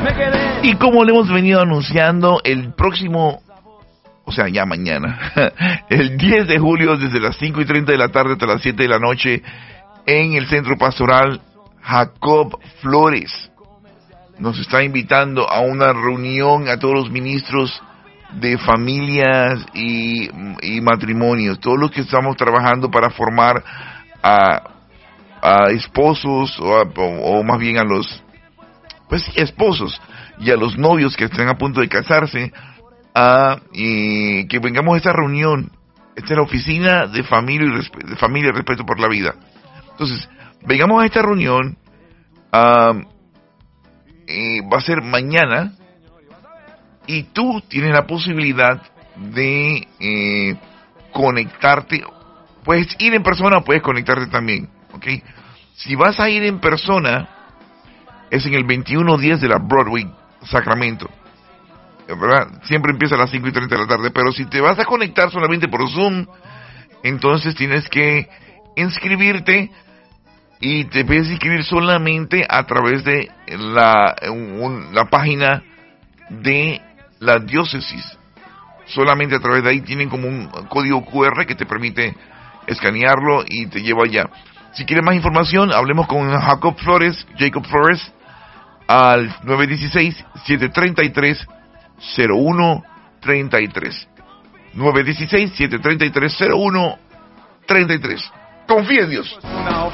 Y como le hemos venido anunciando, el próximo, o sea, ya mañana, el 10 de julio, desde las 5:30 de la tarde hasta las 7 de la noche, en el Centro Pastoral Jacob Flores, nos está invitando a una reunión a todos los ministros de familias y matrimonios, todos los que estamos trabajando para formar a esposos o más bien a los esposos y a los novios que están a punto de casarse, y que vengamos a esta reunión. Esta es la oficina de familia y respeto por la vida. Entonces, vengamos a esta reunión. Va a ser mañana, y tú tienes la posibilidad de conectarte. Puedes ir en persona o puedes conectarte también, ¿ok? Si vas a ir en persona, es en el 2110 de la Broadway, Sacramento, ¿verdad? Siempre empieza a las 5:30 de la tarde, pero si te vas a conectar solamente por Zoom, entonces tienes que inscribirte, y te puedes inscribir solamente a través de la página de la diócesis. Solamente a través de ahí tienen como un código QR que te permite escanearlo y te lleva allá. Si quieres más información, hablemos con Jacob Flores, al 916-733-0133. 916-733-0133. Confía en Dios.